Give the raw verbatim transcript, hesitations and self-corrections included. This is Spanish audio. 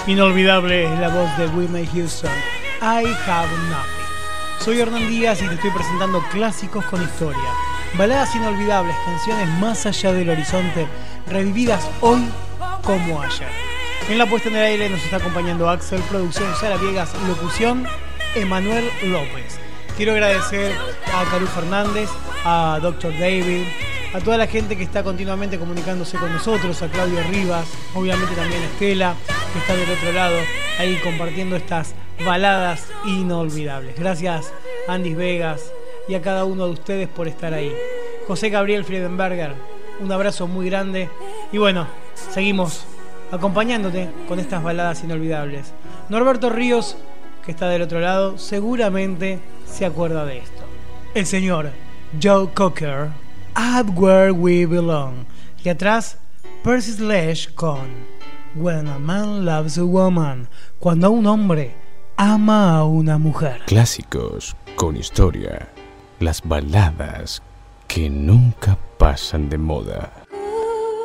Inolvidable es la voz de Whitney Houston. I Have Nothing. Soy Hernán Díaz y te estoy presentando clásicos con historia. Baladas inolvidables, canciones más allá del horizonte, revividas hoy como ayer. En la puesta en el aire nos está acompañando Axel, producción Sara Viegas, locución Emanuel López. Quiero agradecer a Caru Fernández, a doctor David, a toda la gente que está continuamente comunicándose con nosotros, a Claudio Rivas, obviamente también a Estela, que está del otro lado, ahí compartiendo estas baladas inolvidables. Gracias a Andis Vegas y a cada uno de ustedes por estar ahí. José Gabriel Friedenberger, un abrazo muy grande. Y bueno, seguimos acompañándote con estas baladas inolvidables. Norberto Ríos, que está del otro lado, seguramente se acuerda de esto. El señor Joe Cocker, Out Where We Belong. Y atrás, Percy Sledge con When a Man Loves a Woman. Cuando un hombre ama a una mujer. Clásicos con historia. Las baladas que nunca pasan de moda.